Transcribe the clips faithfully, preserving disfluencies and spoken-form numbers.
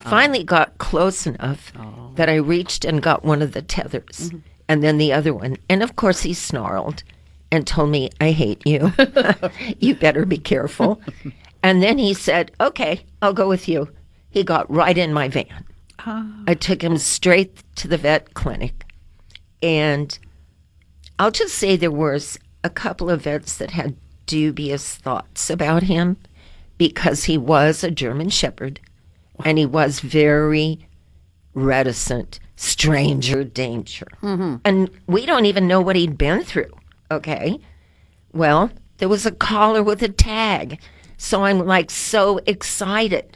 finally got close enough Oh. that I reached and got one of the tethers, Mhm. and then the other one. And of course, he snarled and told me, I hate you. You better be careful. And then he said, okay, I'll go with you. He got right in my van. Oh. I took him straight to the vet clinic. And I'll just say there was a couple of vets that had dubious thoughts about him because he was a German Shepherd and he was very reticent, stranger danger. Mm-hmm. And we don't even know what he'd been through, okay? Well, there was a collar with a tag. So I'm like so excited.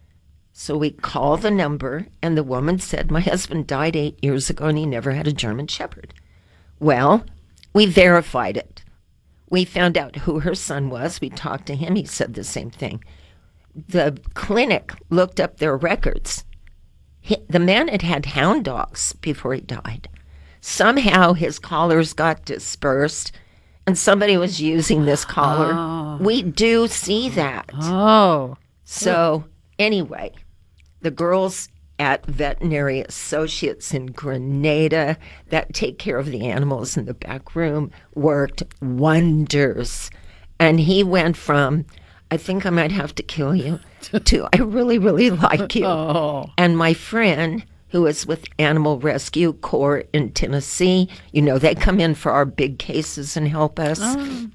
So we call the number, and the woman said, my husband died eight years ago, and he never had a German Shepherd. Well, we verified it. We found out who her son was. We talked to him. He said the same thing. The clinic looked up their records. He, the man had had hound dogs before he died. Somehow his collars got dispersed, and somebody was using this collar. Oh. We do see that. Oh. So anyway, the girls at Veterinary Associates in Grenada that take care of the animals in the back room worked wonders. And he went from, I think I might have to kill you, to I really, really like you. Oh. And my friend, who is with Animal Rescue Corps in Tennessee, you know, they come in for our big cases and help us. Oh.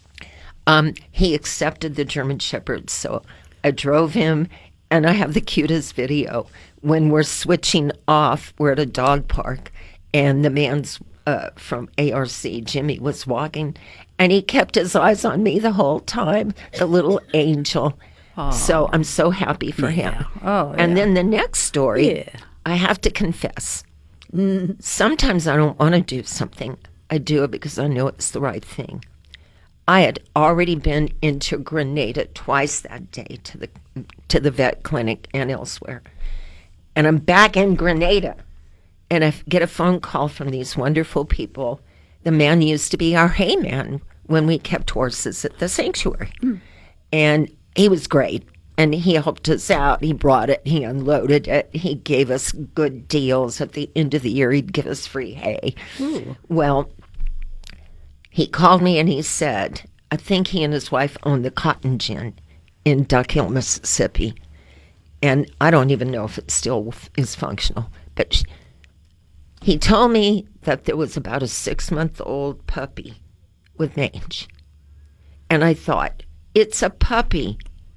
Um, he accepted the German Shepherd, so I drove him, and I have the cutest video. When we're switching off, we're at a dog park, and the man's uh, from A R C, Jimmy, was walking, and he kept his eyes on me the whole time, the little angel. Aw. So I'm so happy for Yeah. him. Oh, And yeah. then the next story, Yeah. I have to confess, sometimes I don't want to do something. I do it because I know it's the right thing. I had already been into Grenada twice that day to the to the vet clinic and elsewhere. And I'm back in Grenada, and I get a phone call from these wonderful people. The man used to be our hay man when we kept horses at the sanctuary. Mm. And he was great. And he helped us out. He brought it. He unloaded it. He gave us good deals. At the end of the year, he'd give us free hay. Ooh. Well, he called me and he said, I think he and his wife own the Cotton Gin in Duck Hill, Mississippi. And I don't even know if it still is functional. But sh- he told me that there was about a six-month-old puppy with mange. And I thought, it's a puppy.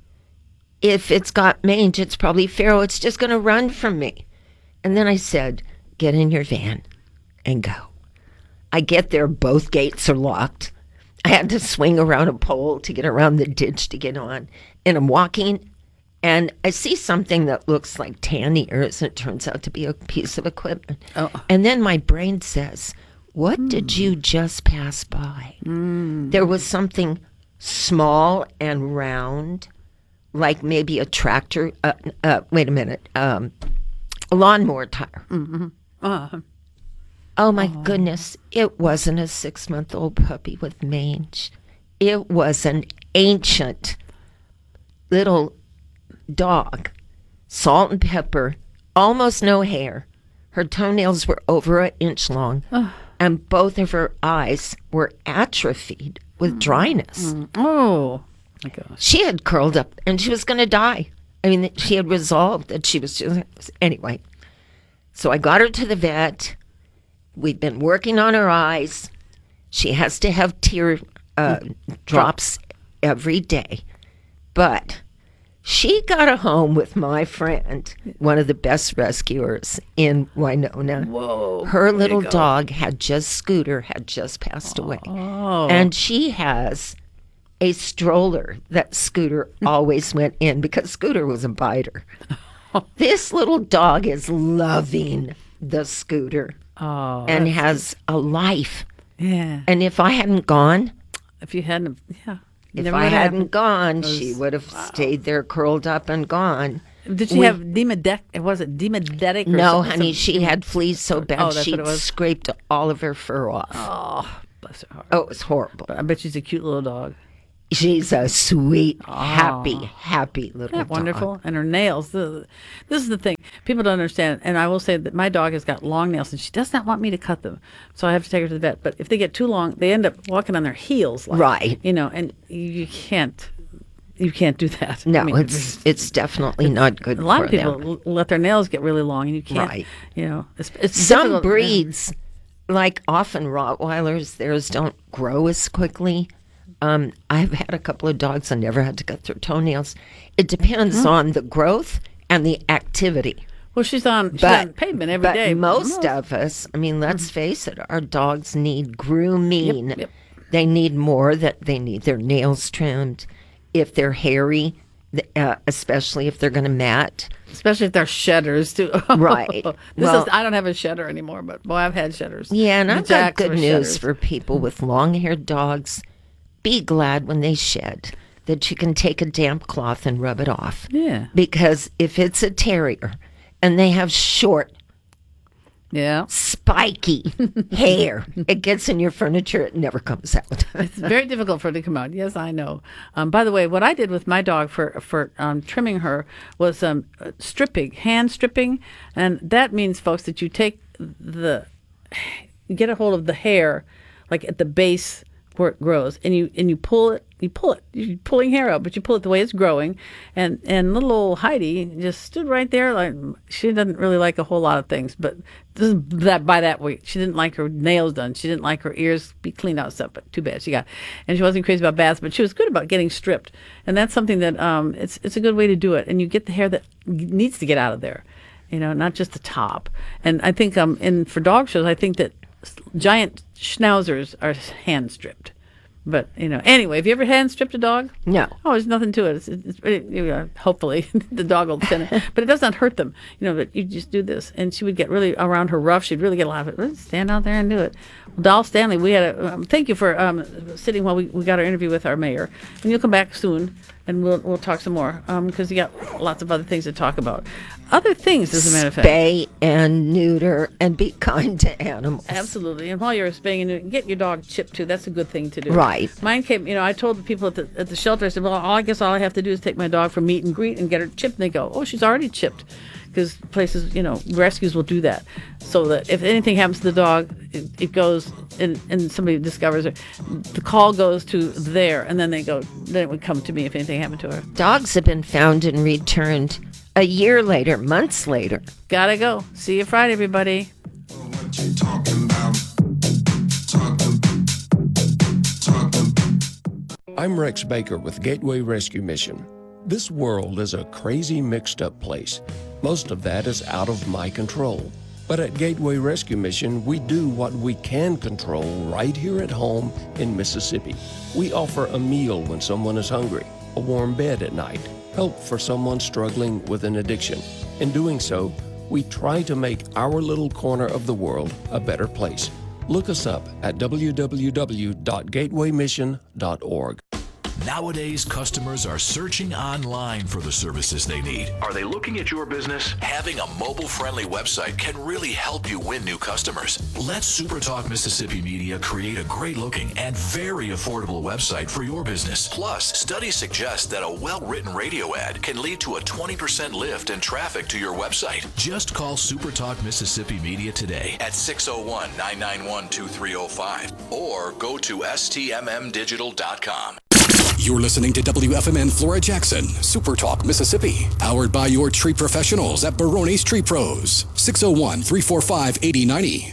If it's got mange, it's probably feral. It's just going to run from me. And then I said, get in your van and go. I get there, both gates are locked. I had to swing around a pole to get around the ditch to get on. And I'm walking, and I see something that looks like tan ears, and it turns out to be a piece of equipment. Oh. And then my brain says, what did you just pass by? Mm. There was something small and round, like maybe a tractor. Uh, uh, wait a minute. Um, a lawnmower tire. Mm-hmm. Uh, Oh, my goodness. It wasn't a six-month-old puppy with mange. It was an ancient little dog, salt and pepper, almost no hair. Her toenails were over an inch long, Oh. and both of her eyes were atrophied with dryness. mm. Oh, my gosh. She had curled up, and she was going to die. I mean, she had resolved that she was just... Anyway, so I got her to the vet. We've been working on her eyes. She has to have tear uh, drops every day. But she got a home with my friend, one of the best rescuers in Winona. Whoa. Her way to little go. dog had just, Scooter had just passed away. Oh. And she has a stroller that Scooter always went in because Scooter was a biter. This little dog is loving the Scooter. Oh, And that's- has a life. yeah. And if I hadn't gone, If you hadn't, yeah. if Never I would hadn't happen. gone, Those- she would have wow. stayed there curled up and gone. Did she we- have demodec? Was it demodec? Or No, something- honey, some- she had fleas so bad Oh, that's she what it was? scraped all of her fur off. Oh, bless her heart. Oh, it was horrible. But I bet she's a cute little dog. She's a sweet, Oh. happy, happy little Isn't that dog. wonderful? And her nails. The, this is the thing. people don't understand. And I will say that my dog has got long nails, and she does not want me to cut them, so I have to take her to the vet. But if they get too long, they end up walking on their heels, like, Right. You know, and you can't, you can't do that. No, I mean, it's it's definitely not good a lot for of people them. l- let their nails get really long, and you can't. Right. You know, it's, it's Some difficult. breeds, like often Rottweilers, theirs don't grow as quickly. Um, I've had a couple of dogs and never had to cut their toenails. It depends Hmm. on the growth and the activity. Well, she's on, she's But on pavement every but day. most of us, I mean, let's face it, our dogs need grooming. Yep, yep. They need more. That they need their nails trimmed. If they're hairy, th- uh, especially if they're going to mat. Especially if they're shedders too. Right. this Well- is I don't have a shedder anymore, but boy, I've had shedders. Yeah, and The I've got Jacks good were news shedders. for people with long-haired dogs. Be glad when they shed that you can take a damp cloth and rub it off. Yeah. Because if it's a terrier and they have short, Yeah. spiky hair, it gets in your furniture, it never comes out. It's very difficult for it to come out. Yes, I know. Um, by the way, what I did with my dog for for um, trimming her was um, uh, stripping, hand stripping, and that means, folks, that you take the, you get a hold of the hair, like at the base where it grows, and you and you pull it, you pull it, you're pulling hair out, but you pull it the way it's growing, and and little old Heidi just stood right there, like she doesn't really like a whole lot of things, but this is that by that way, she didn't like her nails done, she didn't like her ears be cleaned out stuff, but too bad she got, and she wasn't crazy about baths, but she was good about getting stripped, and that's something that um it's it's a good way to do it, and you get the hair that needs to get out of there, you know, not just the top, and I think um in for dog shows, I think that giant schnauzers are hand stripped. But, you know, anyway, have you ever hand stripped a dog? No. Oh, there's nothing to it. It's, it's, it you know, hopefully the dog will thin it. But it does not hurt them. You know, but you just do this. And she would get really around her ruff. She'd really get a lot of it. Let's stand out there and do it. Well, Doll Stanley, we had a, um, thank you for um, sitting while we, we got our interview with our mayor. And you'll come back soon and we'll we'll talk some more because you got lots of other things to talk about. Other things, as a matter of fact. Spay and neuter and be kind to animals. Absolutely. And while you're spaying and neutering, get your dog chipped too. That's a good thing to do. Right. Mine came, you know, I told the people at the at the shelter, I said, well, I guess all I have to do is take my dog for meet and greet and get her chipped. And they go, oh, she's already chipped. Because places, you know, rescues will do that. So that if anything happens to the dog, it, it goes and, and somebody discovers her. The call goes to there, and then they go, then it would come to me if anything happened to her. Dogs have been found and returned a year later, months later. Gotta go. See you Friday, everybody. What you talking about? Talking, talking. I'm Rex Baker with Gateway Rescue Mission. This world is a crazy, mixed-up place. Most of that is out of my control. But at Gateway Rescue Mission, we do what we can control right here at home in Mississippi. We offer a meal when someone is hungry, a warm bed at night, help for someone struggling with an addiction. In doing so, we try to make our little corner of the world a better place. Look us up at w w w dot gateway mission dot org. Nowadays, customers are searching online for the services they need. Are they looking at your business? Having a mobile-friendly website can really help you win new customers. Let SuperTalk Mississippi Media create a great-looking and very affordable website for your business. Plus, studies suggest that a well-written radio ad can lead to a twenty percent lift in traffic to your website. Just call SuperTalk Mississippi Media today at six oh one, nine nine one, two three oh five or go to s t m m digital dot com. You're listening to W F M N Flora Jackson, Super Talk, Mississippi. Powered by your tree professionals at Barone's Tree Pros. six oh one, three four five, eight oh nine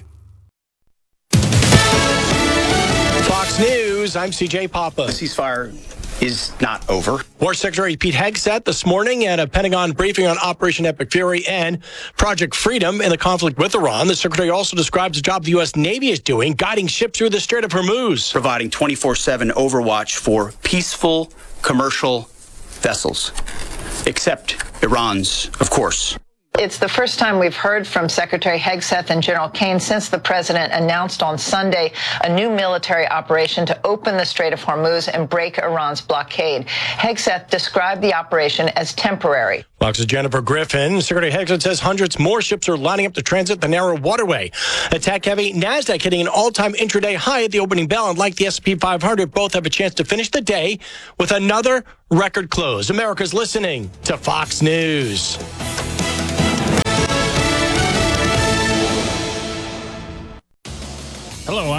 oh. Fox News, I'm C J Papa. The ceasefire is not over. War Secretary Pete Hegseth this morning at a Pentagon briefing on Operation Epic Fury and Project Freedom in the conflict with Iran. The secretary also describes the job the U S. Navy is doing, guiding ships through the Strait of Hormuz. Providing twenty-four seven overwatch for peaceful commercial vessels. Except Iran's, of course. It's the first time we've heard from Secretary Hegseth and General Kane since the president announced on Sunday a new military operation to open the Strait of Hormuz and break Iran's blockade. Hegseth described the operation as temporary. Fox's Jennifer Griffin. Secretary Hegseth says hundreds more ships are lining up to transit the narrow waterway. Attack-heavy NASDAQ hitting an all-time intraday high at the opening bell, and like the S and P five hundred, both have a chance to finish the day with another record close. America's listening to Fox News.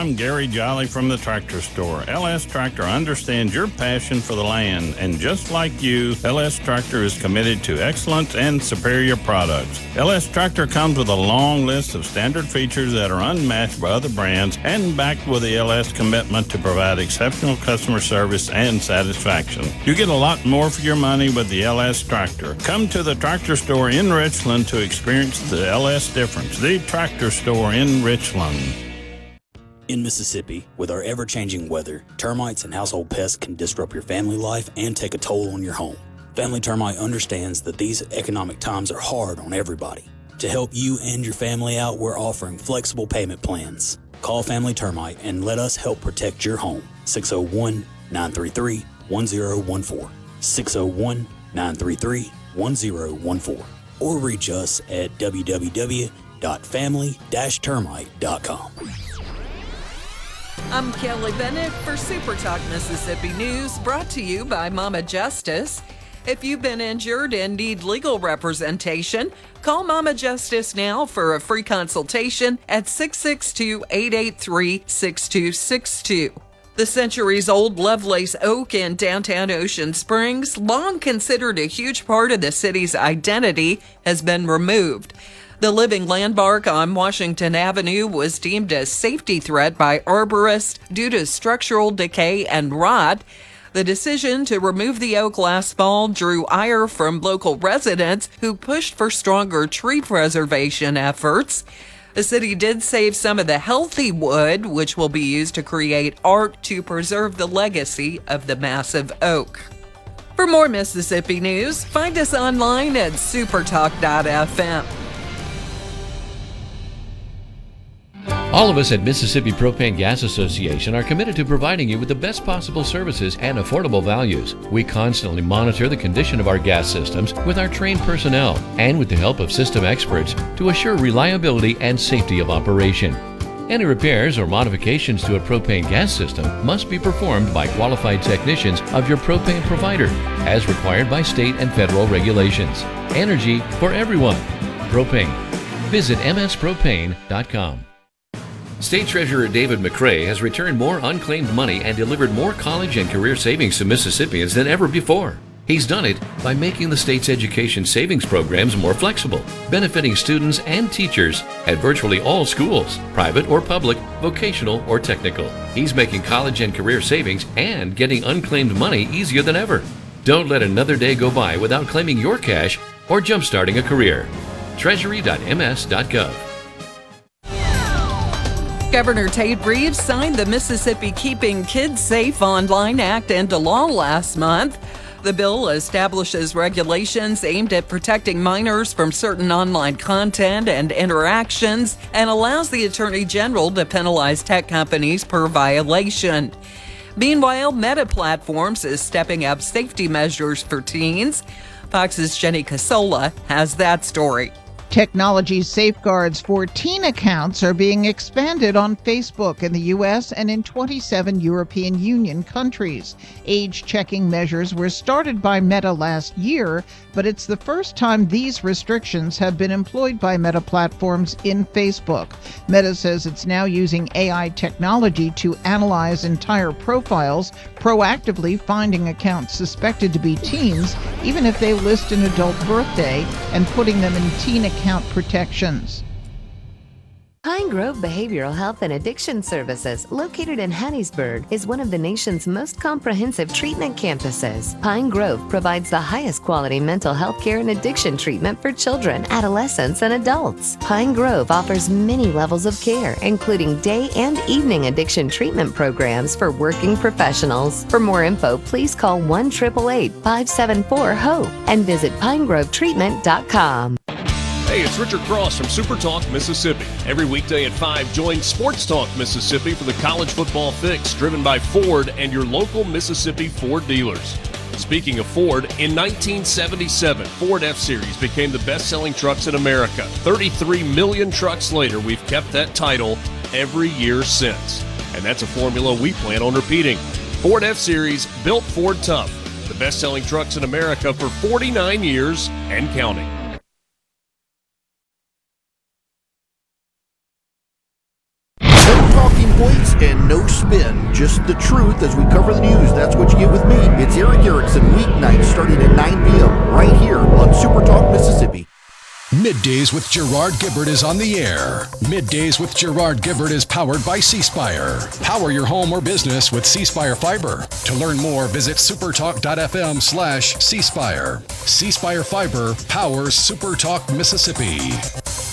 I'm Gary Jolly from the Tractor Store. L S Tractor understands your passion for the land, and just like you, L S Tractor is committed to excellence and superior products. L S Tractor comes with a long list of standard features that are unmatched by other brands and backed with the L S commitment to provide exceptional customer service and satisfaction. You get a lot more for your money with the L S Tractor. Come to the Tractor Store in Richland to experience the L S difference. The Tractor Store in Richland. In Mississippi, with our ever-changing weather, termites and household pests can disrupt your family life and take a toll on your home. Family Termite understands that these economic times are hard on everybody. To help you and your family out, we're offering flexible payment plans. Call Family Termite and let us help protect your home. six oh one, nine three three, one oh one four. six oh one, nine three three, one oh one four. Or reach us at w w w dot family dash termite dot com. I'm Kelly Bennett for Super Talk Mississippi News, brought to you by Mama Justice. If you've been injured and need legal representation, call Mama Justice now for a free consultation at six six two, eight eight three, six two six two. The centuries-old Lovelace Oak in downtown Ocean Springs, long considered a huge part of the city's identity, has been removed. The living landmark on Washington Avenue was deemed a safety threat by arborists due to structural decay and rot. The decision to remove the oak last fall drew ire from local residents who pushed for stronger tree preservation efforts. The city did save some of the healthy wood, which will be used to create art to preserve the legacy of the massive oak. For more Mississippi news, find us online at supertalk dot f m. All of us at Mississippi Propane Gas Association are committed to providing you with the best possible services and affordable values. We constantly monitor the condition of our gas systems with our trained personnel and with the help of system experts to assure reliability and safety of operation. Any repairs or modifications to a propane gas system must be performed by qualified technicians of your propane provider, as required by state and federal regulations. Energy for everyone. Propane. Visit m s propane dot com. State Treasurer David McRae has returned more unclaimed money and delivered more college and career savings to Mississippians than ever before. He's done it by making the state's education savings programs more flexible, benefiting students and teachers at virtually all schools, private or public, vocational or technical. He's making college and career savings and getting unclaimed money easier than ever. Don't let another day go by without claiming your cash or jumpstarting a career. treasury dot m s dot gov. Governor Tate Reeves signed the Mississippi Keeping Kids Safe Online Act into law last month. The bill establishes regulations aimed at protecting minors from certain online content and interactions and allows the Attorney General to penalize tech companies per violation. Meanwhile, Meta Platforms is stepping up safety measures for teens. Fox's Jenny Casola has that story. Technology safeguards for teen accounts are being expanded on Facebook in the U S and in twenty-seven European Union countries. Age-checking measures were started by Meta last year, but it's the first time these restrictions have been employed by Meta Platforms in Facebook. Meta says it's now using A I technology to analyze entire profiles, proactively finding accounts suspected to be teens, even if they list an adult birthday, and putting them in teen account protections. Pine Grove Behavioral Health and Addiction Services, located in Hattiesburg, is one of the nation's most comprehensive treatment campuses. Pine Grove provides the highest quality mental health care and addiction treatment for children, adolescents, and adults. Pine Grove offers many levels of care, including day and evening addiction treatment programs for working professionals. For more info, please call one eight eight eight, five seven four, HOPE and visit pine grove treatment dot com. Hey, it's Richard Cross from Super Talk Mississippi. Every weekday at five, join Sports Talk Mississippi for the college football fix, driven by Ford and your local Mississippi Ford dealers. Speaking of Ford, in nineteen seventy-seven, Ford F-Series became the best-selling trucks in America. thirty-three million trucks later, we've kept that title every year since. And that's a formula we plan on repeating. Ford F-Series, built Ford tough. The best-selling trucks in America for forty-nine years and counting. points and no spin. Just the truth as we cover the news. That's what you get with me. It's Eric Erickson, weeknights starting at nine p.m. right here on Super Talk Mississippi. Middays with Gerard Gibbert is on the air. Middays with Gerard Gibbert is powered by C Spire. Power your home or business with C Spire Fiber. To learn more, visit supertalk.fm slash C Spire. C Spire Fiber powers Super Talk Mississippi.